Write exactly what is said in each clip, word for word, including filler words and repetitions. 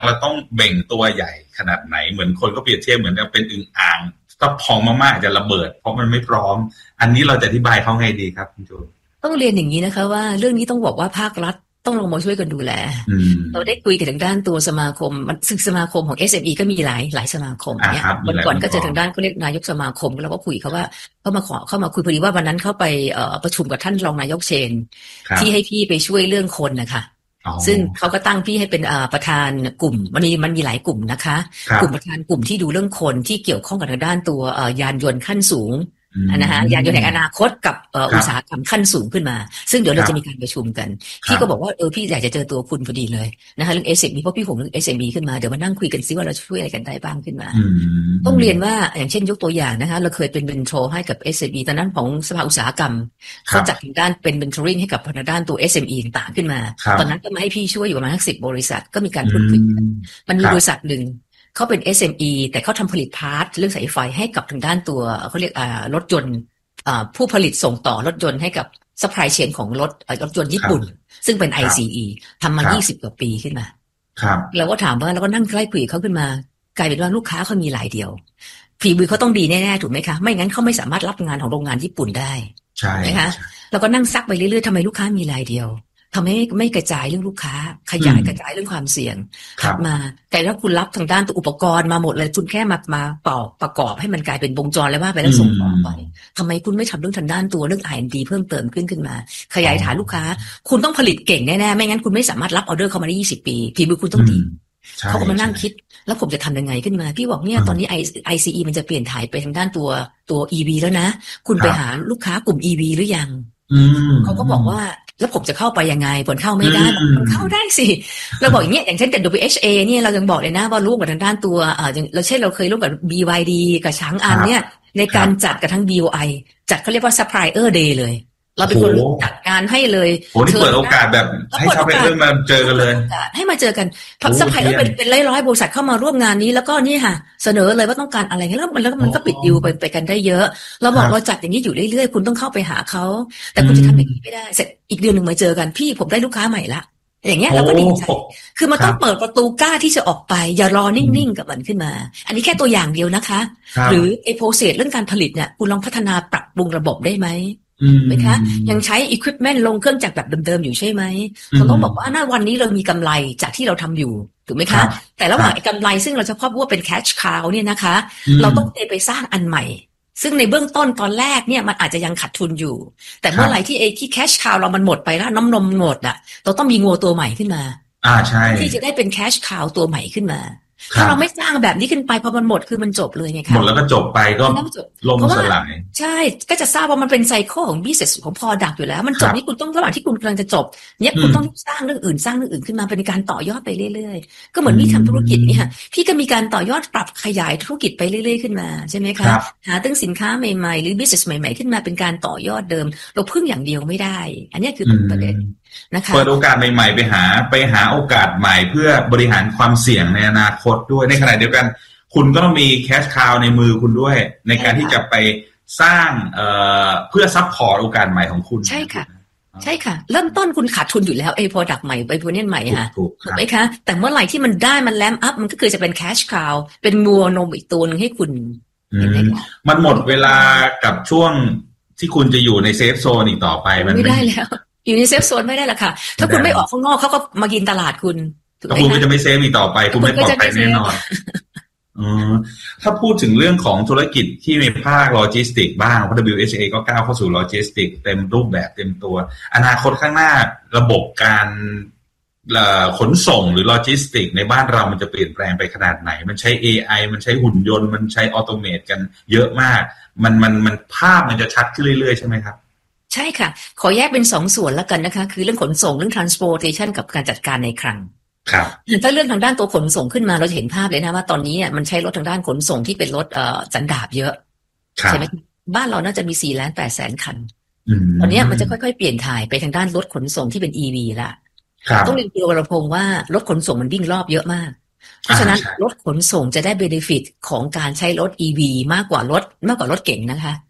เราต้องเบ่งตัวใหญ่ขนาดไหนเหมือนคนก็เปรียบเทียบเหมือนกับเป็นอึ่งอ่างถ้าพองมากๆจะระเบิดเพราะมันไม่พร้อมอันนี้เราจะอธิบายเขาไงดีครับคุณจูนต้องเรียนอย่างนี้นะคะว่าเรื่องนี้ต้องบอกว่าภาครัฐต้องลงมาช่วยกันดูแลเราได้คุยกันทางด้านตัวสมาคมซึ่งสมาคมของ เอส เอ็ม อี ก็มีหลายหลายสมาคมเนี่ยวันก่อนก็เจอทางด้านเขาเรียกนายกสมาคมแล้วก็คุยเขาว่าเขามาขอเข้ามาคุยพอดีว่าวันนั้นเข้าไปประชุมกับท่านรองนายกเชนที่ให้พี่ไปช่วยเรื่องคนนะคะซึ่งเขาก็ตั้งพี่ให้เป็นประธานกลุ่มมันมีมันมีหลายกลุ่มนะคะกลุ่มประธานกลุ่มที่ดูเรื่องคนที่เกี่ยวข้องกับทางด้านตัวยานยนต์ขั้นสูงนะคะยานยนต์แห่งอนาคตกับอุตสาหกรรมขั้นสูงขึ้นมาซึ่งเดี๋ยวเราจะมีการประชุมกันพี่ก็บอกว่าเออพี่อยากจะเจอตัวคุณพอดีเลยนะคะเรื่อง เอส เอ็ม อี เพราะพี่ผมเรื่อง เอส เอ็ม อี ขึ้นมาเดี๋ยวมานั่งคุยกันซิว่าเราช่วยอะไรกันได้บ้างขึ้นมาต้องเรียนว่าอย่างเช่นยกตัวอย่างนะคะเราเคยเป็นเบนโทรให้กับ เอส เอ็ม อี ตอนนั้นของสภาอุตสาหกรรมเขาจัดทางด้านเป็นเบนโทริ่งให้กับทางด้านตัว เอส เอ็ม อี ต่างๆขึ้นมาตอนนั้นก็มาให้พี่ช่วยอยู่ประมาณสิบบริษัทก็มีการพูดคุยกันมันมีบริษัทหนึ่งเขาเป็น เอส เอ็ม อี แต่เขาทำผลิตพาร์ทเรื่องสายไฟให้กับทางด้านตัวเขาเรียกอ่ารถยนต์ผู้ผลิตส่งต่อรถยนต์ให้กับซัพพลายเชนของรถรถยนต์ญี่ปุ่นซึ่งเป็น ไอ ซี อี ทำมายี่สิบกว่าปีขึ้นมาเราก็ถามว่าเราก็นั่งใกล้คุยเขาขึ้นมากลายเป็นว่าลูกค้าเขามีรายเดียวฝีมือเขาต้องดีแน่ๆถูกไหมคะไม่งั้นเขาไม่สามารถรับงานของโรงงานญี่ปุ่นได้ใช่ไหมคะเราก็นั่งซักไปเรื่อยๆทำไมลูกค้ามีรายเดียวทำให้ไม่กระจายเรื่องลูกค้าขยายกระจายเรื่องความเสี่ยงถัดมาแต่ถ้าคุณรับทางด้านตัวอุปกรณ์มาหมดเลยคุณแค่มามาต่อประกอบให้มันกลายเป็นวงจรแล้วว่าไปแล้วส่งต่อไปทำไมคุณไม่ทำเรื่องทางด้านตัวเรื่อง อาร์ แอนด์ ดี เพิ่มเติมขึ้นขึ้นมาขยายฐานลูกค้าคุณต้องผลิตเก่งแน่ๆไม่งั้นคุณไม่สามารถรับออเดอร์เข้ามาได้ยี่สิบปีฝีมือคุณต้องดีเขาก็มานั่งคิดแล้วผมจะทำยังไงขึ้นมาพี่บอกเนี่ยตอนนี้ ไอ ซี อี มันจะเปลี่ยนถ่ายไปทางด้านตัวตัว อี วี แล้วนะคุณไปหาลูกค้ากลุ่ม อี วี หรือยังเขาก็บอกว่าแล้วผมจะเข้าไปยังไงผลเข้าไม่ได้มันเข้าได้สิเราบอกอย่างเงี้ยอย่างเช่นกับ ดับเบิลยู เอช เอ เนี่ยเรายังบอกเลยนะว่าร่วมกับทางด้านตัวอ่าเราเช่นเราเคยร่วมกับ บี วาย ดี กับช้างอันเนี่ยในการจัดกับทั้ง บี โอ ไอ จัดเขาเรียกว่า Supplier Day เลยเราเป็นคนจัดงานให้เลยโอ้นี่เปิดโอกาสแบบให้ชาวเรื่องมาเจอกันเลยให้มาเจอกันพักซัพพลายเออร์เป็นเป็นร้อยๆบริษัทเข้ามาร่วมงานนี้แล้วก็นี่ค่ะเสนอเลยว่าต้องการอะไรเงี้ยแล้วมันแล้วมันก็ปิดดิวไปไปกันได้เยอะเราบอกเราจัดอย่างนี้อยู่เรื่อยๆคุณต้องเข้าไปหาเขาแต่คุณจะทำอย่างนี้ไม่ได้เสร็จอีกเดือนหนึ่งมาเจอกันพี่ผมได้ลูกค้าใหม่ละอย่างเงี้ยเราก็ดีใจคือมันต้องเปิดประตูกล้าที่จะออกไปอย่ารอนิ่งๆกับมันขึ้นมาอันนี้แค่ตัวอย่างเดียวนะคะหรือไอ้โปรเซสเรื่องการผลิตเนี่ยคุณลองพัฒนาปรับปรุงระบบได้ไหมไหมคะยังใช้ equipment ลงเครื่องจักรแบบเดิมๆอยู่ใช่ไหมเราต้องบอกว่าณวันนี้เรามีกำไรจากที่เราทำอยู่ถูกไหมคะแต่ระหว่างกำไรซึ่งเราจะครอบว่าเป็น cash cow เนี่ยนะคะเราต้องไปสร้างอันใหม่ซึ่งในเบื้องต้นตอนแรกเนี่ยมันอาจจะยังขาดทุนอยู่แต่เมื่อไหร่ที่ไอ้ที่ cash cow เรามันหมดไปแล้วน้ำนมหมดอ่ะเราต้องมีงัวตัวใหม่ขึ้นมาอ่าใช่ที่จะได้เป็น cash cow ตัวใหม่ขึ้นมาถ้าเราไม่สร้างแบบนี้ขึ้นไปพอมันหมดคือมันจบเลยไงคะหมดแล้วก็จบไปก็ล่มสลายใช่ก็จะทราบว่ามันเป็นไซเคิลของ business ของ product อยู่แล้วมันจบนี่คุณต้องระหว่างที่คุณกำลังจะจบเนี่ยคุณต้องสร้างเรื่องอื่นสร้างเรื่องอื่นขึ้นมาเป็นการต่อยอดไปเรื่อยๆก็เหมือนพี่ทำธุรกิจเนี่ยพี่ก็มีการต่อยอดปรับขยายธุรกิจไปเรื่อยๆขึ้นมาใช่ไหมคะหาตั้งสินค้าใหม่ๆหรือ business ใหม่ๆขึ้นมาเป็นการต่อยอดเดิมเราพึ่งอย่างเดียวไม่ได้อันนี้คือประเด็นนะคะเปิดโอกาสใหม่ๆไปหาไปหาโอกาสใหม่เพื่อบริหารความเสี่ยงในอนาคตด้วยในขณะเดียวกันคุณก็ต้องมีแคชคาวในมือคุณด้วยในการที่จะไปสร้างเอ่อเพื่อซัพพอร์ตโอกาสใหม่ของคุณใช่ค่ะใช่ค่ะเริ่มต้นคุณขาดทุนอยู่แล้วไอ้ product ใหม่ไอ้ product ใหม่ค่ะถูกไหมคะแต่เมื่อไหร่ที่มันได้มันแลมอัพมันก็คือจะเป็นแคชคาวเป็นงัวนมอีกตัวนึงให้คุณเห็นไหมคะมันหมดเวลากับช่วงที่คุณจะอยู่ในเซฟโซนอีกต่อไปมันไม่ได้แล้วอยู่ในเซฟโซนไม่ได้ละค่ะถ้าคุณไม่ออกข้างนอกเขาก็มากินตลาดคุณถูกไหมคะคุณก็จะไม่เซฟอีกต่อไปคุณไม่ปลอดภัยแน่นอนอถ้าพูดถึงเรื่องของธุรกิจที่ในภาคโลจิสติกบ้างเพราะ ดับเบิลยู เอช เอ ก็ก้าวเข้าสู่โลจิสติกเต็มรูปแบบเต็มตัวอนาคตข้างหน้าระบบการขนส่งหรือโลจิสติกในบ้านเรามันจะเปลี่ยนแปลงไปขนาดไหนมันใช้ เอ ไอ มันใช้หุ่นยนต์มันใช้ออโตเมตกันเยอะมากมันมันมันภาพมันจะชัดขึ้นเรื่อยๆใช่ไหมครับใช่ค่ะขอแยกเป็นสองส่วนแล้วกันนะคะคือเรื่องขนส่งเรื่อง transportation กับการจัดการในคลังครับถ้าเรื่องทางด้านตัวขนส่งขึ้นมาเราจะเห็นภาพเลยนะว่าตอนนี้มันใช้รถทางด้านขนส่งที่เป็นรถเอ่อสันดาปเยอะใช่ไหมบ้านเราน่าจะมีสี่ล้านแปดแสนคันตอนนี้มันจะค่อยๆเปลี่ยนถ่ายไปทางด้านรถขนส่งที่เป็น อี วี ละต้องเรียนคุณวรพงษ์ว่ารถขนส่งมันวิ่งรอบเยอะมากเพราะฉะนั้นรถขนส่งจะได้เบเนฟิตของการใช้รถ อี วี มากกว่ารถมากกว่ารถเก๋งนะคะ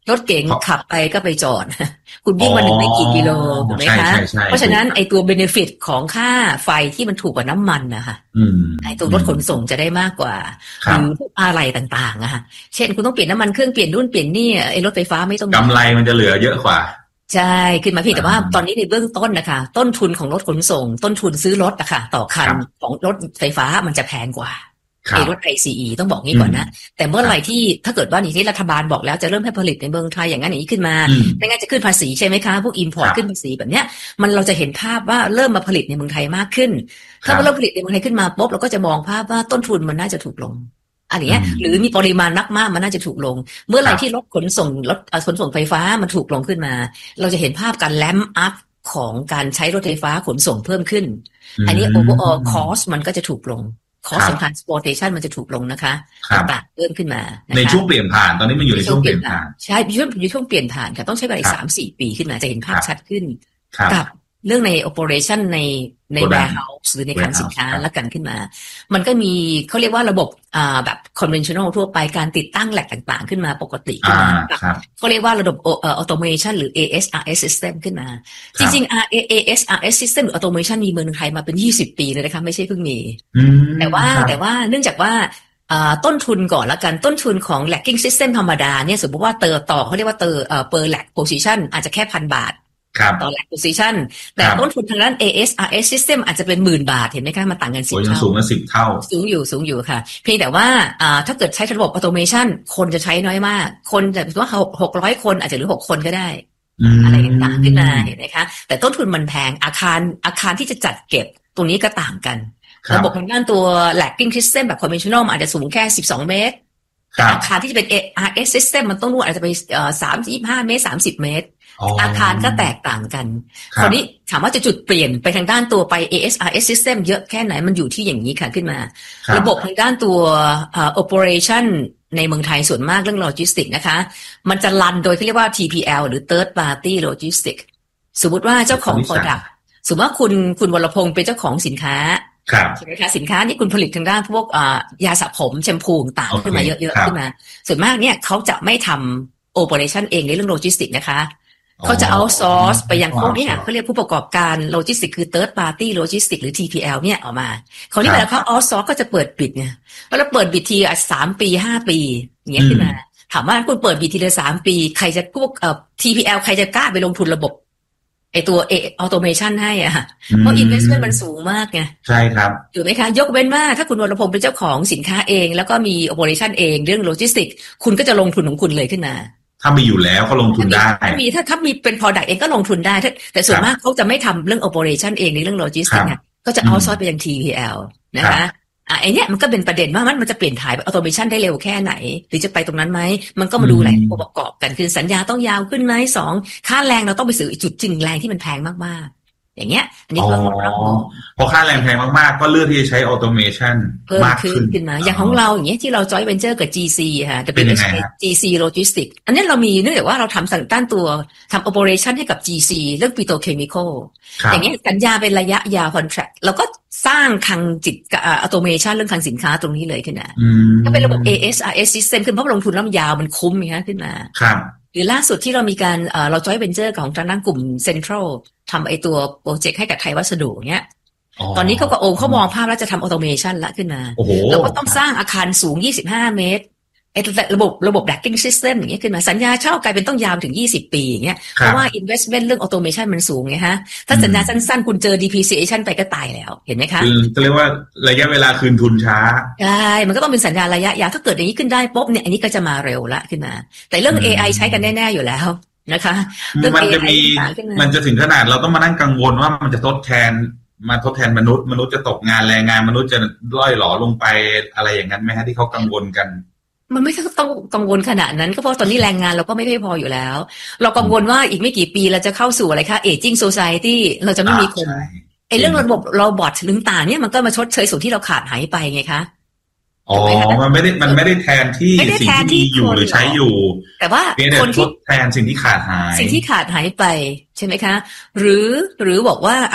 รถเก๋งขับไปก็ไปจอดคุณวิ่งมาหนึ่งไม่กี่กิโลถูกไหมคะเพราะฉะนั้นไอ้ตัวเบเนฟิตของค่าไฟที่มันถูกกว่าน้ำมันนะคะไอ้ตัวรถขนส่งจะได้มากกว่าหรือพวกอะไรต่างๆอะค่ะเช่นคุณต้องเปลี่ยนน้ำมันเครื่องเปลี่ยนรุ่นเปลี่ยนนี่ไอ้รถไฟฟ้าไม่ต้องกำไรมันจะเหลือเยอะกว่าใช่ขึ้นมาพี่แต่ว่าตอนนี้ในเบื้องต้นนะคะต้นทุนของรถขนส่งต้นทุนซื้อรถอะค่ะต่อคันของรถไฟฟ้ามันจะแพงกว่าไอ้รถ ไอ ซี อี ต้องบอกงี้ก่อนนะแต่เมื่อไหร่ที่ถ้าเกิดว่าอย่างที่รัฐบาลบอกแล้วจะเริ่มให้ผลิตในเมืองไทยอย่างนั้นอย่างนี้ขึ้นมาไม่งั้นจะขึ้นภาษีใช่ไหมคะพวก import ขึ้นภาษีแบบเนี้ยมันเราจะเห็นภาพว่าเริ่มมาผลิตในเมืองไทยมากขึ้นถ้าเริ่มผลิตในเมืองไทยขึ้นมาปุ๊บเราก็จะมองภาพว่าต้นทุนมันน่าจะถูกลงอะไรเงี้ยหรือมีปริมาณนักมากมันน่าจะถูกลงเมื่อไหร่ที่รถขนส่งรถขนส่งไฟฟ้ามันถูกลงขึ้นมาเราจะเห็นภาพการแลมอัพของการใช้รถไฟฟ้าขนส่งเพิ่มขึ้นอันนี้ overall cost มันก็จะถูกลงcost of transportation มันจะถูกลงนะคะต่างๆเพิ่มขึ้นมาในช่วงเปลี่ยนผ่านตอนนี้มันอยู่ในช่วงเปลี่ยนผ่านใช่ช่วงอยู่ช่วงเปลี่ยนผ่านค่ะต้องใช้เวลาอีก สามถึงสี่ ปีขึ้นมาจะเห็นภาพชัดขึ้นกับเรื่องใน operation ในใน warehouse หรือในคลังสินค้าแล้วกันขึ้นมามันก็มีเขาเรียกว่าระบบอ่าแบบ conventional ทั่วไปการติดตั้งแหลกต่างๆขึ้นมาปกติขึ้นมาเขาเรียกว่าระบบ automation หรือ เอ เอส อาร์ เอส system ขึ้นมาจริงๆ เอ เอส อาร์ เอส system หรือ automation มีเมืองไทยมาเป็นยี่สิบปีเลยนะคะไม่ใช่เพิ่งมีแต่ว่าแต่ว่าเนื่องจากว่าต้นทุนก่อนละกันต้นทุนของ lacking system ธรรมดาเนี่ยสมมติว่าเตอต่อเขาเรียกว่าเตอเอ่อ per lag position อาจจะแค่พันบาทต่อ lag position แต่ต้นทุนทางด้าน เอ เอส อาร์ เอส system อาจจะเป็นหมื่นบาทเห็นไหมคะมาต่างกันสิบเท่าสูงกันสิบเท่าสูงอยู่สูงอยู่ค่ะเพียงแต่ว่าถ้าเกิดใช้ระบบ automation คนจะใช้น้อยมากคนจะว่าหกร้อยคนอาจจะเหลือหกคนก็ได้อะไรต่างๆขึ้นมาเห็นไหมคะแต่ต้นทุนมันแพงอาคารอาคารที่จะจัดเก็บตรงนี้ก็ต่างกันระบบทางด้านตัว lagging system แบบ conventional อาจจะสูงแค่สิบสองเมตรแต่อาคารที่จะเป็น เอ อาร์ เอส system มันต้องนู่นอาจจะไปสามสิบห้าเมตรสามสิบเมตรอาคารก็แตกต่างกันคราวนี้ถามว่าจะจุดเปลี่ยนไปทางด้านตัวไป เอ เอส อาร์ เอส system เยอะแค่ไหนมันอยู่ที่อย่างนี้ค่ะขึ้นมาระบบทางด้านตัว operation ในเมืองไทยส่วนมากเรื่องโลจิสติกนะคะมันจะรันโดยที่เรียกว่า ที พี แอล หรือ third party logistics สมมติว่าเจ้าของ product สมมติว่าคุณคุณวรพงศ์เป็นเจ้าของสินค้าใช่ไหมคะสินค้านี่คุณผลิตทางด้านพวกยาสระผมแชมพูต่างขึ้นมาเยอะๆขึ้นมาส่วนมากเนี่ยเขาจะไม่ทำ operation เองในเรื่องโลจิสติกนะคะเขาจะ outsource ไปยังพวกนี้เขาเรียกผู้ประกอบการโลจิสติกคือ third party logistics หรือ ที พี แอล เนี่ยออกมาเขานี่เวลาเขา outsource ก็จะเปิดปิดเนี่ยแล้วเปิดบิดทีอ่ะสามปีห้าปีอย่างเงี้ยขึ้นมาถามว่าคุณเปิดบิดทีละสามปีใครจะพวกเอ่อ ที พี แอล ใครจะกล้าไปลงทุนระบบไอตัวเอออโตเมชันให้อ่ะเพราะ investment มันสูงมากไงใช่ครับถูกไหมคะยกเว้นว่าถ้าคุณวรพงศ์เป็นเจ้าของสินค้าเองแล้วก็มี operation เองเรื่องโลจิสติกคุณก็จะลงทุนของคุณเลยขึ้นมาถ้ามีอยู่แล้วเขาลงทุนได้ถ้ามีถ้าถ้ามีเป็น product เองก็ลงทุนได้แต่ส่วนมากเขาจะไม่ทำเรื่อง operation เองในเรื่องโลจิสติกเนี่ยก็จะ outsource ไปยัง ที พี แอล นะคะอ่ะไอเนี้ยมันก็เป็นประเด็นว่ามันมันจะเปลี่ยนถ่ายออโตเมชันได้เร็วแค่ไหนหรือจะไปตรงนั้นไหมมันก็มาดูหลายองค์ประกอบกันคือสัญญาต้องยาวขึ้นไหมสองค่าแรงเราต้องไปซื้อจุดจริงแรงที่มันแพงมากๆอย่างเงี้ยอันนี้ก็ต้องมองพอค่าแรงแพงมากๆก็เลือกที่จะใช้ออโตเมชันมากขึ้นขึ้นมาอย่างของเราอย่างเงี้ยที่เราจอยเวนเจอร์กับ จี ซี ค่ะจะเป็น จี ซี Logistics อันนี้เรามีเนื่องจากว่าเราทำสั่งต้านตัวทำ operation ให้กับ จี ซี เรื่อง petrochemical อย่างเงี้ยสัญญาเป็นระยะยาว contract เราก็สร้างคลังจิตกับออโตเมชันเรื่องคลังสินค้าตรงนี้เลยขึ้นมาก็เป็นระบบ เอ เอส อาร์ เอส system ขึ้นเพราะลงทุนแล้วมันยาวมันคุ้มไงขึ้นมาครับหรือล่าสุดที่เรามีการเราจอยเวนเจอร์ของทางด้านกลุ่ม Central ทำไอตัวโปรเจกต์ให้กับไทยวัสดุเนี้ยตอนนี้เขาก็โอเขามองภาพแล้วจะทำออโตเมชันละขึ้นมาแล้วก็ต้องสร้างอาคารสูงยี่สิบห้าเมตรไอ้ระบบระบบ racking system อย่างเงี้ยขึ้นมาสัญญาเช่ากลายเป็นต้องยาวถึงยี่สิบปีอย่างเงี้ยเพราะว่า investment เรื่อง automation มันสูงไงฮะถ้าสัญญาสั้นๆคุณเจอ depreciation ไปก็ตายแล้วเห็นไหมคะคือจะเรียกว่าระยะเวลาคืนทุนช้าใช่มันก็ต้องเป็นสัญญาระยะยาวถ้าเกิดอย่างนี้ขึ้นได้ปุ๊บเนี่ยอันนี้ก็จะมาเร็วละขึ้นมาแต่เรื่อง เอ ไอ ใช้กันแน่ๆอยู่แล้วนะคะมันจะมีมันจะถึงขนาดเราต้องมานั่งกังวลว่ามันจะทดแทนมาทดแทนมนุษย์มนุษย์จะตกงานแรงงานมนุษย์จะล่อยหลอลงไปอะไรอย่างนั้นไหมฮะที่เขากังวลกันมันไม่ต้องกังวลขนาดนั้นก็เพราะตอนนี้แรงงานเราก็ไม่เพียงพออยู่แล้วเรากังวลว่าอีกไม่กี่ปีเราจะเข้าสู่อะไรคะ aging society เราจะไม่มีคนไอ้เรื่องระบบโรบอทต่างๆเนี่ยมันก็มาชดเชยส่วนที่เราขาดหายไปไงคะอ๋อมันไม่ได้มันไม่ได้แทนที่สิ่งที่มีอยู่หรือใช้อยู่แต่ว่าคนที่แทนสิ่งที่ขาดหายสิ่งที่ขาดหายไปใช่ไหมคะหรือหรือบอกว่าอ่ะ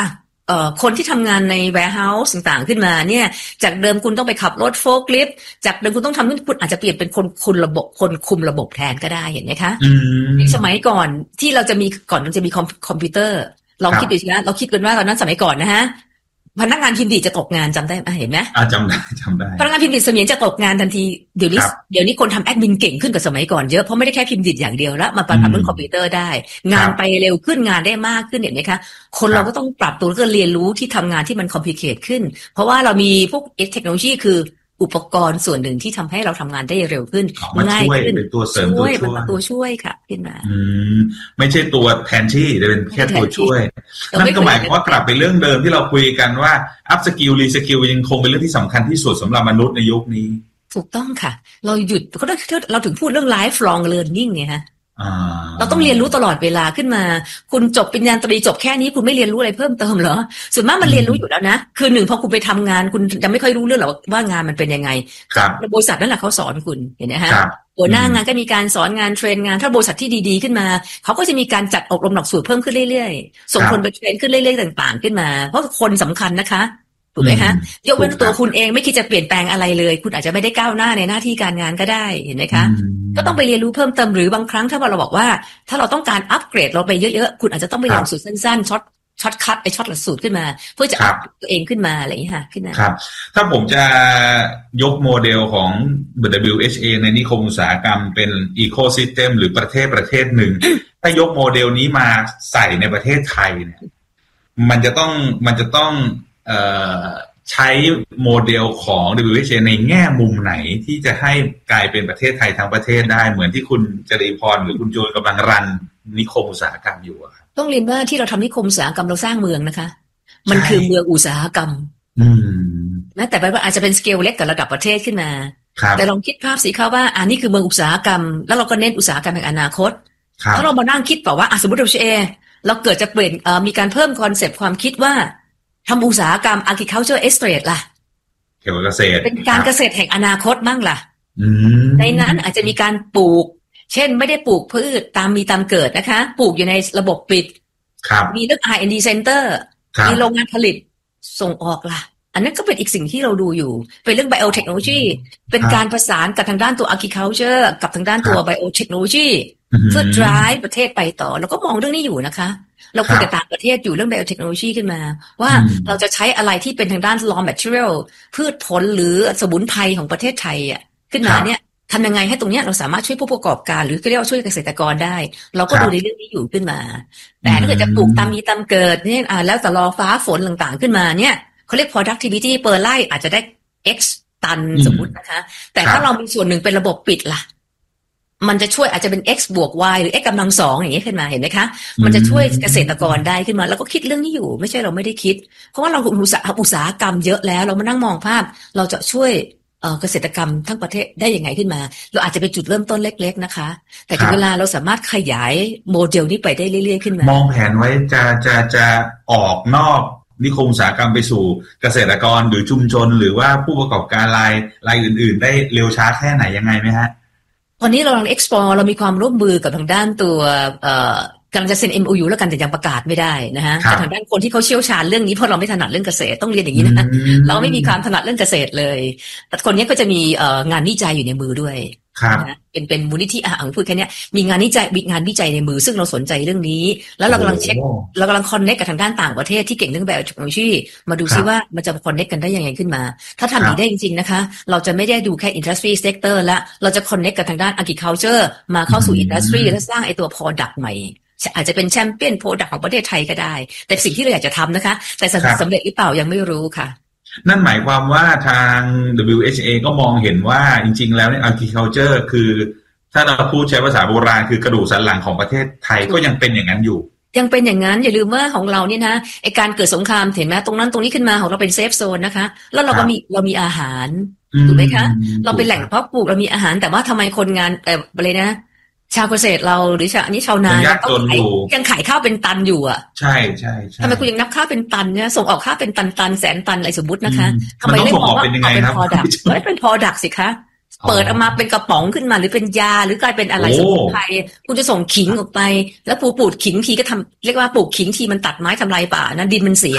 เอ่อคนที่ทำงานใน warehouse ต่างๆขึ้นมาเนี่ยจากเดิมคุณต้องไปขับรถโฟล์คลิฟต์จากเดิมคุณต้องทำนู่นคุณอาจจะเปลี่ยนเป็นคนคุมระบบคนคุมระบบแทนก็ได้เห็นไหมคะสมัยก่อนที่เราจะมีก่อนมันจะมีคอมพิวเตอร์ลองคิดดูสินะเราคิดกันว่าตอนนั้นสมัยก่อนนะฮะพนักงานพิมพ์ดีดจะตกงานจำได้ไหมเห็นไหมอ่าจำได้จำได้พนักงานพิมพ์ดีดเสมียนจะตกงานทันทีเดี๋ยวนี้เดี๋ยวนี้คนทำแอดมินเก่งขึ้นกว่าสมัยก่อนเยอะเพราะไม่ได้แค่พิมพ์ดีดอย่างเดียวแล้วมาทำเรื่องคอมพิวเตอร์ได้งานไปเร็วขึ้นงานได้มากขึ้นเห็นไหมคะคนเราก็ต้องปรับตัวแล้วก็เรียนรู้ที่ทำงานที่มันคอมพลีเคทขึ้นเพราะว่าเรามีพวกเทคโนโลยีคืออุปกรณ์ส่วนหนึ่งที่ทำให้เราทำงานได้เร็วขึ้นง่ายขึ้นเป็นตัวเสริมตัวช่วยตัวช่วยค่ะขึ้นมาอืมไม่ใช่ตัวแทนที่แต่เป็นแค่ตัวช่วยนั่นก็หมายความว่ากลับไปเรื่องเดิมที่เราคุยกันว่าอัพสกิลรีสกิลยังคงเป็นเรื่องที่สำคัญที่สุดสำหรับมนุษย์ในยุคนี้ถูกต้องค่ะเราหยุดก็เราถึงพูดเรื่อง lifelong learning ไงฮะเราต้องเรียนรู้ตลอดเวลาขึ้นมาคุณจบปริญญาตรีจบแค่นี้คุณไม่เรียนรู้อะไรเพิ่มเติมเหรอส่วนมากมันเรียนรู้อยู่แล้วนะคือหนึ่งพอคุณไปทำงานคุณจะไม่ค่อยรู้เรื่องหรอกว่างานมันเป็นยังไงบริษัทนั่นแหละเขาสอนคุณเห็นไหมฮะหัวหน้างานก็มีการสอนงานเทรนงานถ้าบริษัทที่ดีๆขึ้นมาเขาก็จะมีการจัดอบรมหลักสูตรเพิ่มขึ้นเรื่อยๆส่งคนไปเทรนขึ้นเรื่อยๆต่างๆขึ้นมาเพราะคนสำคัญนะคะถูกไหมคะยกเว้นตัวคุณเองไม่คิดจะเปลี่ยนแปลงอะไรเลยคุณอาจจะไม่ได้ก้าวหน้าในหน้าที่การงานก็ได้เห็นไหมคะก็ต้องไปเรียนรู้เพิ่มเติมหรือบางครั้งถ้าเราบอกว่าถ้าเราต้องการอัปเกรดเราไปเยอะๆคุณอาจจะต้องไปลองสูตรสั้นๆช็อตช็อตคัทไปช็อตหลักสูตรขึ้นมาเพื่อจะอัพตัวเองขึ้นมาอะไรอย่างนี้ค่ะขึ้นมาครับถ้าผมจะยกโมเดลของ ดับเบิลยู เอช เอ ในนิคมอุตสาหกรรมเป็นอีโคซิสเต็มหรือประเทศประเทศหนึ่งถ้ายกโมเดลนี้มาใส่ในประเทศไทยเนี่ยมันจะต้องมันจะต้องเอ่อใช้โมเดลของ ดับเบิลยู เอช เอ ในแง่มุมไหนที่จะให้กลายเป็นประเทศไทยทั้งประเทศได้เหมือนที่คุณจรีพรหรือคุณโจนกำลังรันนิคมอุตสาหกรรมอยู่อะต้องเรียนว่าที่เราทำนิคมอุตสาหกรรมเราสร้างเมืองนะคะมันคือเมืองอุตสาหกรรมนะแต่ว่าอาจจะเป็นสเกลเล็กกับระดับประเทศขึ้นมาแต่ลองคิดภาพสิคะว่าอันนี้คือเมืองอุตสาหกรรมแล้วเราก็เน้นอุตสาหกรรมแห่งอนาคตถ้าเรามานั่งคิดต่อว่าสมมติ ดับเบิลยู เอช เอ เราเกิดจะเปลี่ยนมีการเพิ่มคอนเซปต์ความคิดว่าทำอุตสาหกรรม agriculture estate ล่ะเกี่ยวกับเกษตรเป็นการเกษตรแห่งอนาคตมั่งล่ะในนั้นอาจจะมีการปลูกเช่นไม่ได้ปลูกพืชตามมีตามเกิดนะคะปลูกอยู่ในระบบปิดมีเรื่อง อาร์ แอนด์ ดี Center มีโรงงานผลิตส่งออกล่ะอันนั้นก็เป็นอีกสิ่งที่เราดูอยู่เป็นเรื่อง biotechnology เป็นการประสานกับทางด้านตัว agriculture กับทางด้านตัว biotechnology เพื่อ drive ประเทศไปต่อแล้วก็มองเรื่องนี้อยู่นะคะเราคุยกับต่างประเทศอยู่เรื่อง biotechnology ขึ้นมาว่าเราจะใช้อะไรที่เป็นทางด้าน raw material พืชผลหรือสมุนไพรของประเทศไทยอ่ะขึ้นมาเนี่ยทำยังไงให้ตรงนี้เราสามารถช่วยผู้ประกอบการหรือเรียกว่าช่วยเกษตรกรได้เราก็ดูในเรื่องนี้อยู่ขึ้นมาแต่ถ้าเกิดจะปลูกตามมีตามเกิดเนี่ยอ่าแล้วแต่รอฟ้าฝนต่างๆขึ้นมาเนี่ยเขาเรียก productivity per ไร่อาจจะได้ x ตันสมมุตินะคะแต่ถ้าเรามีส่วนหนึ่งเป็นระบบปิดล่ะมันจะช่วยอาจจะเป็น x บวก y หรือ x กำลังสองอย่างนี้ขึ้นมาเห็นไหมคะมันจะช่วยเกษตรกรได้ขึ้นมาแล้วก็คิดเรื่องนี้อยู่ไม่ใช่เราไม่ได้คิดเพราะว่าเราอุตสาหอุตสาหกรรมเยอะแล้วเรามานั่งมองภาพเราจะช่วยเกษตรกรรมทั้งประเทศได้ยังไงขึ้นมาเราอาจจะเป็นจุดเริ่มต้นเล็กๆนะคะแต่ถึงเวลาเราสามารถขยายโมเดลนี้ไปได้เรื่อยๆขึ้นมามองแผนไว้จะจะจะออกนอกนิคมอุตสาหกรรมไปสู่เกษตรกรหรือชุมชนหรือว่าผู้ประกอบการรายรายอื่นๆได้เร็วช้าแค่ไหนยังไงไหมฮะตอนนี้เรากำลัง explore เรามีความร่วมมือกับทางด้านตัวกำลังจะเซ็น เอ็ม โอ ยู แล้วกันแต่ยังประกาศไม่ได้นะฮะแต่ทางด้านคนที่เขาเชี่ยวชาญเรื่องนี้เพราะเราไม่ถนัดเรื่องเกษตรต้องเรียนอย่างนี้นะเราไม่มีความถนัดเรื่องเกษตรเลยแต่คนนี้ก็จะมีงานวิจัยอยู่ในมือด้วยนะเป็นเป็นมูลนิธิอ่างพูดแค่นี้มีงานวิจัยงานวิจัยในมือซึ่งเราสนใจเรื่องนี้แล้วเรากำลังเช็คเรากำลังคอนเนคกับทางด้านต่างประเทศที่เก่งเรื่องแบบเทคโนโลยีมาดูซิว่ามันจะคอนเนคกันได้ยังไงขึ้นมาถ้าทำอย่างนี้ได้จริงๆนะคะเราจะไม่ได้ดูแค่ industry sector ละเราจะคอนเนคกับทางด้าน agriculture มาเข้าสู่ industry และสร้างไอตัว product ใหม่อาจจะเป็นแชมเปี้ยนโปรดักต์ของประเทศไทยก็ได้แต่สิ่งที่เราอยากจะทำนะคะแต่สำเร็จหรือเปล่ายังไม่รู้ค่ะนั่นหมายความว่าทาง ดับเบิลยู เอช เอ ก็มองเห็นว่าจริงๆแล้วเนี่ย agriculture คือถ้าเราพูดใช้ภาษาโบราณคือกระดูกสันหลังของประเทศไทยก็ยังเป็นอย่างนั้นอยู่ยังเป็นอย่างนั้นอย่าลืมว่าของเราเนี่ยนะไอการเกิดสงครามเห็นไหมตรงนั้นตรงนี้ขึ้นมาของเราเป็นเซฟโซนนะคะแล้วเราก็มีเรามีอาหารถูกไหมคะเราเป็นแหล่งเพาะปลูกเรามีอาหารแต่ว่าทำไมคนงานเอออะไรนะชาวเกษตรเราหรือชาวอันนี้ชาวนายังขายข้าวเป็นตันอยู่อ่ะใช่ใช่ใช่ทำไมคุณยังนับข้าวเป็นตันเนี่ยส่งออกข้าวเป็นตันตันแสนตันอะไรสมมตินะคะทำไมไม่บอกว่าเป็นพอดักไม่เป็นพอดักสิคะเปิดออกมาเป็นกระป๋องขึ้นมาหรือเป็นยาหรือกลายเป็นอะไรสมุนไพรคุณจะส่งขิงออกไปแล้วปลูกปลูกขิงทีก็ทำเรียกว่าปลูกขิงทีมันตัดไม้ทำลายป่านะดินมันเสีย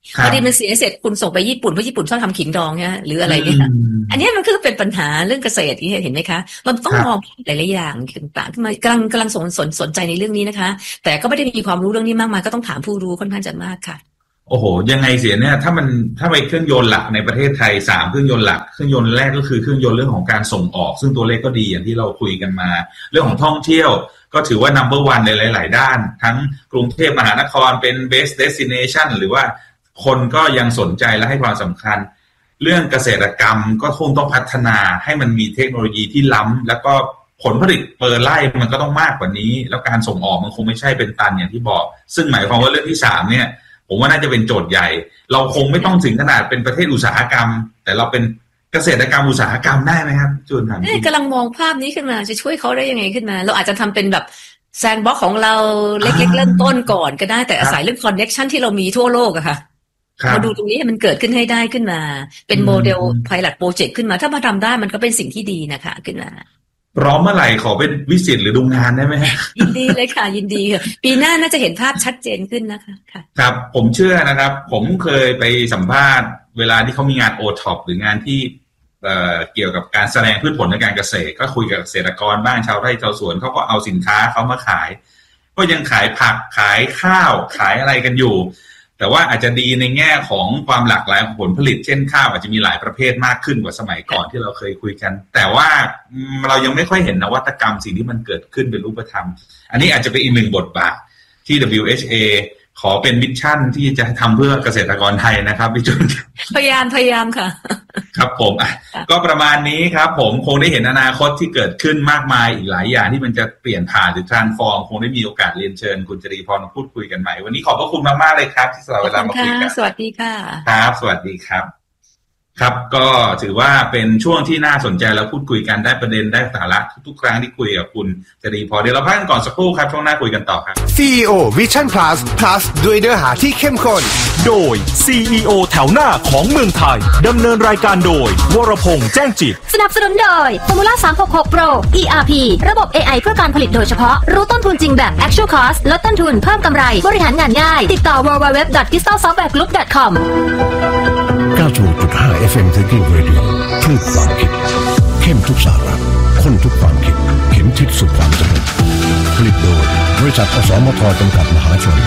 พอดีมันเสียเสร็จคุณส่งไปญี่ปุ่นเพราะญี่ปุ่นชอบทำขิงดองเนี่ยหรืออะไรเนี่ยอันนี้มันคือเป็นปัญหาเรื่องเกษตรเห็นไหมคะเราต้องมองหลายๆอย่างต่างๆขึ้นมากำลังกำลังสนสนสนใจในเรื่องนี้นะคะแต่ก็ไม่ได้มีความรู้เรื่องนี้มากมายก็ต้องถามผู้รู้ค่อนข้างจะมากค่ะโอ้โหยังไงเสียเนี่ยถ้ามันถ้าไปเครื่องยนต์หลักในประเทศไทยสามเครื่องยนต์หลักเครื่องยนต์แรกก็คือเครื่องยนต์เรื่องของการส่งออกซึ่งตัวเลขก็ดีอย่างที่เราคุยกันมาเรื่องของท่องเที่ยวก็ถือว่า number one ในหลายๆด้านทั้งกรุงเทพมหานครเป็น best destination หรือว่าคนก็ยังสนใจและให้ความสำคัญเรื่องเกษตรกรรมก็คงต้องพัฒนาให้มันมีเทคโนโลยีที่ล้ำแล้วก็ผลผลิตเปอร์ไร่มันก็ต้องมากกว่านี้แล้วการส่งออกมันคงไม่ใช่เป็นตันอย่างที่บอกซึ่งหมายความว่าเรื่องที่สามเนี่ยผมว่าน่าจะเป็นโจทย์ใหญ่เราคงไม่ต้องถึงขนาดเป็นประเทศอุตสาหกรรมแต่เราเป็นเกษตรกรรมอุตสาหกรรมได้ไหมครับจูนครับกำลังมองภาพนี้ขึ้นมาจะช่วยเขาได้ยังไงขึ้นมาเราอาจจะทำเป็นแบบแซนด์บ็อกซ์ของเราเล็กๆเริ่มต้นก่อนก็ได้แต่อาศัยเรื่องคอนเนคชั่นที่เรามีทั่วโลกอะค่ะมาดูตรงนี้ให้มันเกิดขึ้นให้ได้ขึ้นมาเป็นโมเดลไพลอตโปรเจกต์ขึ้นมาถ้ามาทำได้มันก็เป็นสิ่งที่ดีนะคะขึ้นมาพร้อมเมื่อไหร่ขอเป็นวิสิตหรือดูงานได้ไหมยินดีเลยค่ะยินดีค่ะปีหน้าน่าจะเห็นภาพชัดเจนขึ้นนะคะค่ะครับผมเชื่อนะครับผมเคยไปสัมภาษณ์เวลาที่เขามีงาน โอ ท็อป หรืองานที่เอ่อเกี่ยวกับการแสดงพืชผลทางการเกษตรก็คุยกับเกษตรกรบ้างชาวไร่ชาวสวนเขาก็เอาสินค้าเขามาขายก็ยังขายผักขายข้าวขายอะไรกันอยู่แต่ว่าอาจจะดีในแง่ของความหลากหลายของผลผลิตเช่นข้าวอาจจะมีหลายประเภทมากขึ้นกว่าสมัยก่อนที่เราเคยคุยกันแต่ว่าเรายังไม่ค่อยเห็นนวัตกรรมสิ่งที่มันเกิดขึ้นเป็นรูปธรรมอันนี้อาจจะเป็นอีกหนึ่งบทบาทที่ ดับเบิลยู เอช เอ ขอเป็นมิชชั่นที่จะทำเพื่อเกษตรกรไทยนะครับพี่จุนพยายามพยายามค่ะครับผมอ่ะก็ประมาณนี้ครับผมคงได้เห็นอนาคตที่เกิดขึ้นมากมายอีกหลายอย่างที่มันจะเปลี่ยนผ่านหรือ transform คงได้มีโอกาสเรียนเชิญคุณจรีพรมาพูดคุยกันใหม่วันนี้ขอบพระคุณมากๆเลยครับที่สละเวลามาคุยกันสวัสดีค่ะครับสวัสดีครับครับก็ถือว่าเป็นช่วงที่น่าสนใจแล้วพูดคุยกันได้ประเด็นได้สาระทุกๆครั้งที่คุยกับคุณจรีพรเดี๋ยวเราพักกันก่อนสักครู่ครับช่วงหน้าคุยกันต่อครับซี อี โอ Vision Plus Plus ด้วยเนื้อหาที่เข้มข้นโดย ซี อี โอ แถวหน้าของเมืองไทยดำเนินรายการโดยวรพงษ์แจ้งจิตสนับสนุนโดย Formula สามหกหก Pro อี อาร์ พี ระบบ เอ ไอ เพื่อการผลิตโดยเฉพาะรู้ต้นทุนจริงแบบ Actual Cost ลดต้นทุนเพิ่มกำไรบริหารงานง่ายติดต่อ ดับเบิลยู ดับเบิลยู ดับเบิลยู ดอท คริสตัล ซอฟต์แวร์ กรุ๊ป ดอท คอมเก้าสิบหกจุดห้า เอฟ เอ็ม Thinking Radio คลื่นความคิดเข้มทุกสาระข้นทุกความคิดเข็มทิศสู่ความสำเร็จผลิตโดยบริษัทอสมทจำกัดมหาชน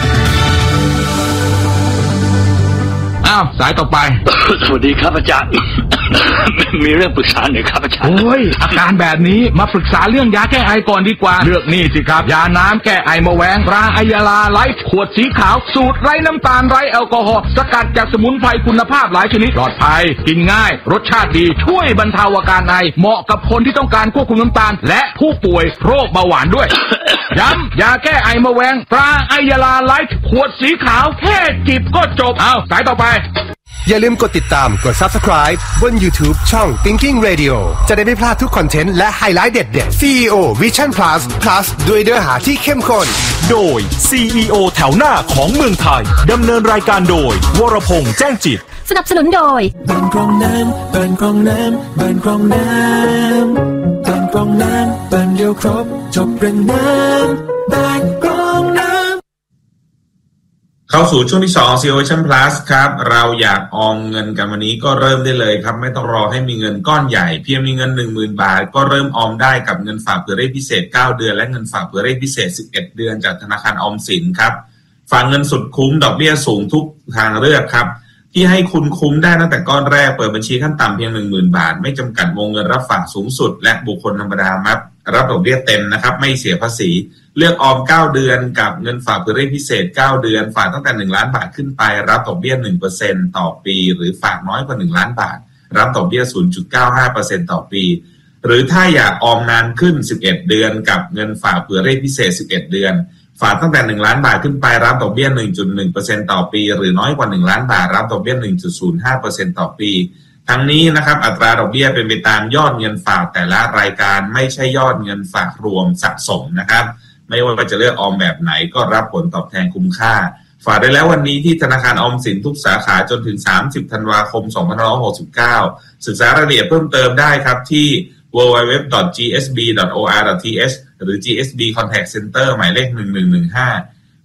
อ้าวสายต่อไปสวัสดีครับอาจารย์ มีเรื่องปรึกษาหน่อยครับอาจารย์โอ้ยอาการแบบนี้มาปรึกษาเรื่องยาแก้ไอก่อนดีกว่าเลือกนี่สิครับยาน้ำแก้ไอมะแวงตราไอยาลาไลฟ์ขวดสีขาวสูตรไร้น้ำตาลไร้แอลกอฮอล์สกัดจากสมุนไพรคุณภาพหลายชนิดปลอดภัยกินง่ายรสชาติดีช่วยบรรเทาอาการไอเหมาะกับคนที่ต้องการควบคุมน้ำตาลและผู้ป่วยโรคเบาหวานด้วย ย้ำยาแก้ไอมะแวงตราไอยาลาไลฟ์ขวดสีขาวแค่จิบก็จบเอาสายต่อไปอย่าลืมกดติดตามกด Subscribe บน YouTube ช่อง Thinking Radio จะได้ไม่พลาดทุกคอนเทนต์และไฮไลท์เด็ดๆ ซี อี โอ Vision Plus Plus ด้วยเนื้อหาที่เข้มข้นโดย ซี อี โอ แถวหน้าของเมืองไทยดำเนินรายการโดยวรพงษ์แจ้งจิตสนับสนุนโดยบ้านกรองน้ำบ้านกรองน้ำบ้านกรองน้ำบ้านกรองน้ำบ้านเดียวครบจบเรื่องน้ำบ้านกรองน้ำเข้าสู่ช่วงที่สอง ซี อี โอ Vision Plus ครับเราอยากออมเงินกันวันนี้ก็เริ่มได้เลยครับไม่ต้องรอให้มีเงินก้อนใหญ่เพียงมีเงิน หนึ่งหมื่น บาทก็เริ่มออมได้กับเงินฝากเผื่อเลขพิเศษเก้าเดือนและเงินฝากเผื่อเลขพิเศษสิบเอ็ดเดือนจากธนาคารออมสินครับฝากเงินสุดคุ้มดอกเบี้ยสูงทุกทางเลือกครับที่ให้คุณคุ้มได้ตั้งแต่ก้อนแรกเปิดบัญชีขั้นต่ำเพียง หนึ่งหมื่น บาทไม่จำกัดวงเงินรับฝากสูงสุดและบุคคลธรรมดารับรับดอกเบี้ยเต็มนะครับไม่เสียภาษีเลือกออมเก้าเดือนกับเงินฝากเผื่อเลขพิเศษเก้าเดือนฝากตั้งแต่หนึ่งล้านบาทขึ้นไปรับดอกเบี้ย หนึ่งเปอร์เซ็นต์ ต่อปีหรือฝากน้อยกว่าหนึ่งล้านบาทรับดอกเบี้ย ศูนย์จุดเก้าห้าเปอร์เซ็นต์ ต่อปีหรือถ้าอยากออมนานขึ้นสิบเอ็ดเดือนกับเงินฝากเผื่อเลขพิเศษสิบเอ็ดเดือนฝากตั้งแต่หนึ่งล้านบาทขึ้นไปรับดอกเบี้ย หนึ่งจุดหนึ่งเปอร์เซ็นต์ ต่อปีหรือน้อยกว่าหนึ่งล้านบาทรับดอกเบี้ย หนึ่งจุดศูนย์ห้าเปอร์เซ็นต์ ต่อปีทั้งนี้นะครับอัตราดอกเบี้ยเป็นไปตามยอดเงินฝากแต่ละรายการไม่ใช่ยอดเงินฝากรวมสะสมนะครับไม่ว่าจะเลือกออมแบบไหนก็รับผลตอบแทนคุ้มค่าฝากได้แล้ววันนี้ที่ธนาคารออมสินทุกสาขาจนถึงสามสิบธันวาคมสองพันห้าร้อยหกสิบเก้าศึกษารายละเอียดเพิ่มเติมได้ครับที่ ดับเบิลยู ดับเบิลยู ดับเบิลยู ดอท จี เอส บี ดอท โอ อาร์ ดอท ที เอช หรือ จี เอส บี Contact Center หมายเลขหนึ่งหนึ่งหนึ่งห้า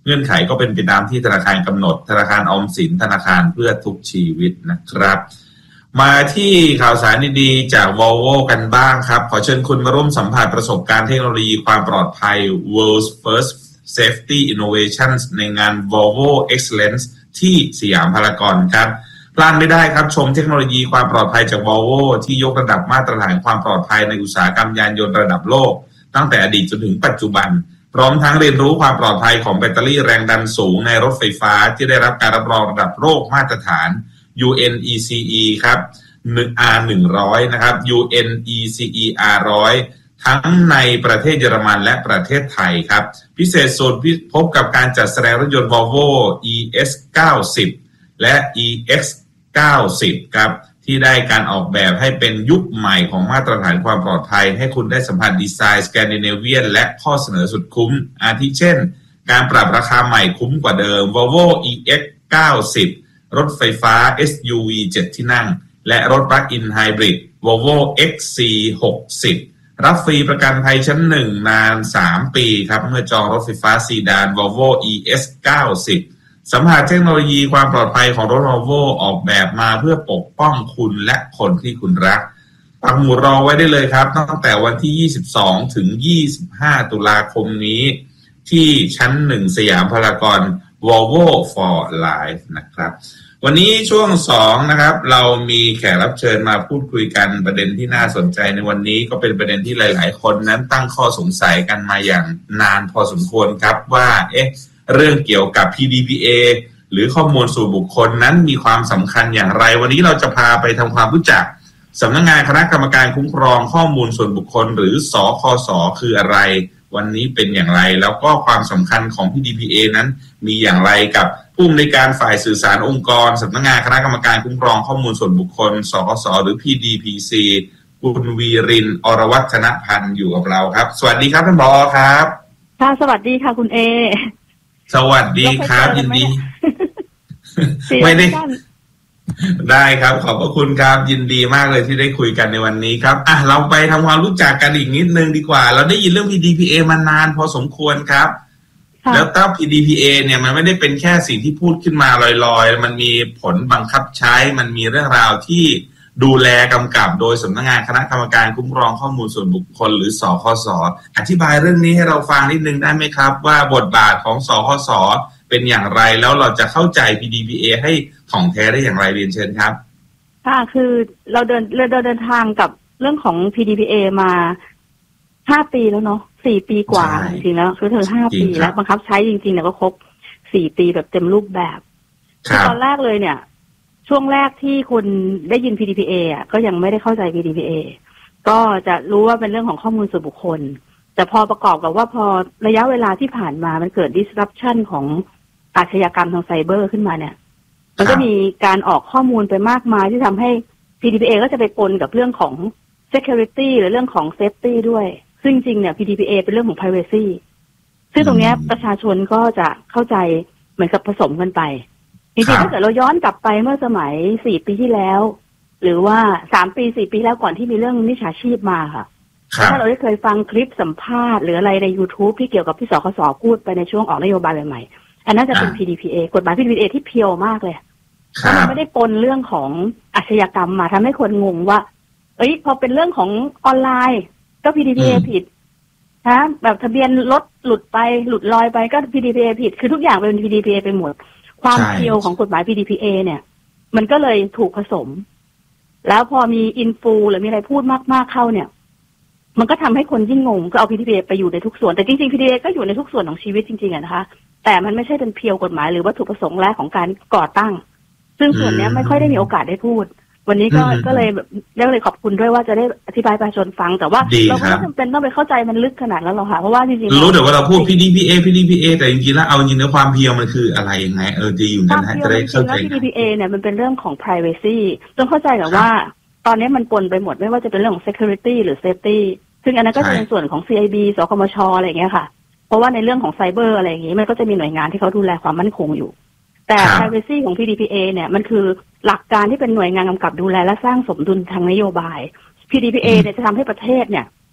งื่อนไขก็เป็นไปตามที่ธนาคารกำหนดธนาคารออมสินธนาคารเพื่อทุกชีวิตนะครับมาที่ข่าวสารดีๆจาก Volvo กันบ้างครับขอเชิญคุณมาร่วมสัมผัสประสบการณ์เทคโนโลยีความปลอดภัย World's First Safety Innovations ในงาน Volvo Excellence ที่สยามพารากอนครับพลาดไม่ได้ครับชมเทคโนโลยีความปลอดภัยจาก Volvo ที่ยกระดับมาตรฐานความปลอดภัยในอุตสาหกรรมยานยนต์ระดับโลกตั้งแต่อดีตจนถึงปัจจุบันพร้อมทั้งเรียนรู้ความปลอดภัยของแบตเตอรี่แรงดันสูงในรถไฟฟ้าที่ได้รับการรับรองระดับโลกมาตรฐาน ยู เอ็น อี ซี อี ครับ อาร์ หนึ่งร้อย นะครับ ยู เอ็น อี ซี อี อาร์ หนึ่งร้อย ทั้งในประเทศเยอรมันและประเทศไทยครับพิเศษสุดพบกับการจัดแสดงรถยนต์ Volvo อี เอส เก้าสิบ และ อี เอ็กซ์ เก้าสิบ ครับที่ได้การออกแบบให้เป็นยุคใหม่ของมาตรฐานความปลอดภัยให้คุณได้สัมผัสดีไซน์สแกนดิเนเวียนและข้อเสนอสุดคุ้มอาทิเช่นการปรับราคาใหม่คุ้มกว่าเดิม Volvo อี เอ็กซ์ เก้าสิบ รถไฟฟ้า เอส ยู วี เจ็ด ที่นั่งและรถปลั๊กอินไฮบริด Volvo เอ็กซ์ ซี หกสิบ รับฟรีประกันภัยชั้นหนึ่งนานสามปีครับเมื่อจองรถไฟฟ้าซีดาน Volvo อี เอส เก้าสิบสัมผัสเทคโนโลยีความปลอดภัยของรถ Volvo ออกแบบมาเพื่อปกป้องคุณและคนที่คุณรักปักหมุดรอไว้ได้เลยครับตั้งแต่วันที่ยี่สิบสองถึงยี่สิบห้าตุลาคมนี้ที่ชั้นหนึ่งสยามพารากอน Volvo for Life นะครับวันนี้ช่วงสองนะครับเรามีแขกรับเชิญมาพูดคุยกันประเด็นที่น่าสนใจในวันนี้ก็เป็นประเด็นที่หลายๆคนนั้นตั้งข้อสงสัยกันมาอย่างนานพอสมควรครับว่าเอ๊ะเรื่องเกี่ยวกับ พี ดี พี เอ หรือข้อมูลส่วนบุคคลนั้นมีความสำคัญอย่างไรวันนี้เราจะพาไปทำความรู้จักสำนักงานคณะกรรมการคุ้มครองข้อมูลส่วนบุคคลหรือสคส.คืออะไรวันนี้เป็นอย่างไรแล้วก็ความสำคัญของ พี ดี พี เอ นั้นมีอย่างไรกับผู้อำนวยการฝ่ายสื่อสารองค์กรสำนักงานคณะกรรมการคุ้มครองข้อมูลส่วนบุคคลสคส.หรือ พี ดี พี ซี คุณวีรินทร์อรวัฒนพันธ์อยู่กับเราครับสวัสดีครับท่านผอ.ครับค่ะสวัสดีค่ะคุณเอสวัสดีครับยินดีไม่ได้ได้ครับขอบพระคุณครับยินดีมากเลยที่ได้คุยกันในวันนี้ครับอ่ะเราไปทำความรู้จักกันอีกนิดนึงดีกว่าเราได้ยินเรื่อง พี ดี พี เอ มานานพอสมควรครับแล้วต้า พี ดี พี เอ เนี่ยมันไม่ได้เป็นแค่สิ่งที่พูดขึ้นมาลอยๆมันมีผลบังคับใช้มันมีเรื่องราวที่ดูแลกำกับโดยสำนักงานคณะกรรมการคุ้มครองข้อมูลส่วนบุคคลหรือสคส.อธิบายเรื่องนี้ให้เราฟังนิดนึงได้ไหมครับว่าบทบาทของสคส.เป็นอย่างไรแล้วเราจะเข้าใจ พี ดี พี เอ ให้ถ่องแท้ได้อย่างไรเรียนเชิญครับค่ะคือเราเดินเราเดินทางกับเรื่องของ พี ดี พี เอ มาห้าปีแล้วเนาะสี่ปีกว่าจริงๆแล้วคือเธอห้าปีแล้วบังคับใช้จริงๆเนี่ยก็ครบสี่ปีแบบเต็มรูปแบบตอนแรกเลยเนี่ยช่วงแรกที่คุณได้ยิน พี ดี พี เอ อ่ะก็ยังไม่ได้เข้าใจ พี ดี พี เอ ก็จะรู้ว่าเป็นเรื่องของข้อมูลส่วนบุคคลแต่พอประกอบกับว่าพอระยะเวลาที่ผ่านมามันเกิด disruption ของอาชญากรรมทางไซเบอร์ขึ้นมาเนี่ยมันก็มีการออกข้อมูลไปมากมายที่ทำให้ พี ดี พี เอ ก็จะไปปนกับเรื่องของ security หรือเรื่องของ safety ด้วยซึ่งจริงเนี่ย พี ดี พี เอ เป็นเรื่องของ privacy ซึ่งตรงนี้ประชาชนก็จะเข้าใจเหมือนกับผสมกันไปจริงๆถ้าเกิดเราย้อนกลับไปเมื่อสมัยสี่ปีที่แล้วหรือว่าสามปีสี่ปีแล้วก่อนที่มีเรื่องมิจฉาชีพมาค่ะถ้าเราได้เคยฟังคลิปสัมภาษณ์หรืออะไรใน YouTube ที่เกี่ยวกับที่สคส.พูดไปในช่วงออกนโยบายใหม่ๆอันนั้นจะเป็น พี ดี พี เอ กฎหมาย พี ดี พี เอ ที่เพียวมากเลยมันไม่ได้ปนเรื่องของอาชญากรรมมาทำให้คนงงว่าเอ้ยพอเป็นเรื่องของออนไลน์ก็ พี ดี พี เอ ผิดนะแบบทะเบียนรถหลุดไปหลุดลอยไปก็ พี ดี พี เอ ผิดคือทุกอย่างเป็น พี ดี พี เอ ไปหมดความเพียวของกฎหมาย พี ดี พี เอ เนี่ยมันก็เลยถูกผสมแล้วพอมีอินฟูหรือมีอะไรพูดมากๆเข้าเนี่ยมันก็ทำให้คนยิ่งงงก็เอา พี ดี พี เอ ไปอยู่ในทุกส่วนแต่จริงๆ พี ดี พี เอ ก็อยู่ในทุกส่วนของชีวิตจริงๆนะคะแต่มันไม่ใช่เป็นเพียวกฎหมายหรือวัตถุประสงค์แรกของการก่อตั้งซึ่งส่วนนี้ไม่ค่อยได้มีโอกาสได้พูดวันนี้ก็ก็เลยแบบได้เลยขอบคุณด้วยว่าจะได้อธิบายประชาชนฟังแต่ว่าเราไม่จำเป็นต้องไปเข้าใจมันลึกขนาดนั้นหรอกค่ะเพราะว่าจริงๆรู้แต่ว่าเราพูด พี ดี พี เอ พี ดี พี เอ แต่จริงๆแล้วเอาจริงๆความเพียวมันคืออะไรยังไงเออจะอยู่กันจะได้เข้าใจพี ดี พี เอ เนี่ยมันเป็นเรื่องของ privacy ต้องเข้าใจกับว่าตอนนี้มันปนไปหมดไม่ว่าจะเป็นเรื่องของ security หรือ safety ซึ่งอันนั้นก็จะเป็นส่วนของ ซี ไอ บี สคมช.อะไรอย่างเงี้ยค่ะเพราะว่าในเรื่องของไซเบอร์อะไรอย่างงี้มันก็จะมีหน่วยงานที่เขาดูแลความมั่นคงอยู่แต่ privacy ของ พี ดี พี เอ เนี่ยมันคือหลักการที่เป็นหน่วยงานกำกับดูแลและสร้างสมดุลทางนโยบาย พี ดี พี เอ เนี่ยจะทำให้ประเทศเนี่ย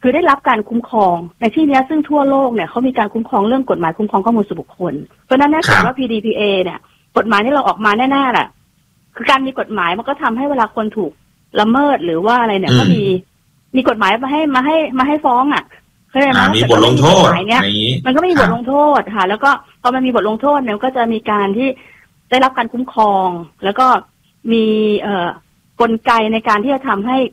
คือได้รับการคุ้มครองในที่นี้ซึ่งทั่วโลกเนี่ยเขามีการคุ้มครองเรื่องกฎหมายคุ้มครองข้อมูลส่วนบุคคลเพราะนั้นถ้าเกิดว่า พี ดี พี เอ เนี่ยกฎหมายที่เราออกมาแน่ๆแหละคือการมีกฎหมายมันก็ทำให้เวลาคนถูกละเมิดหรือว่าอะไรเนี่ยก็มีมีกฎหมายมาให้มาให้มาให้ฟ้องอ่ะเข้าใจไหมมีบทลงโทษเนี่ยมันก็มีบทลงโทษค่ะแล้วก็พอมันมีบทลงโทษเนี่ยก็จะมีการที่ได้รับการคุ้มครองแล้วก็มีเอ่อกลไกในการที่จะทำให้